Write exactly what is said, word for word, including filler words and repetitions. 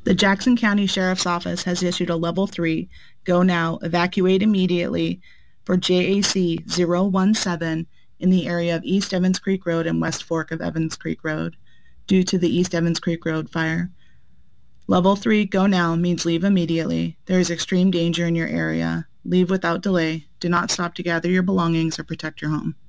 The Jackson County Sheriff's Office has issued a Level three, Go Now, Evacuate Immediately for J A C zero one seven in the area of East Evans Creek Road and West Fork of Evans Creek Road due to the East Evans Creek Road fire. Level three, Go Now means leave immediately. There is extreme danger in your area. Leave without delay. Do not stop to gather your belongings or protect your home.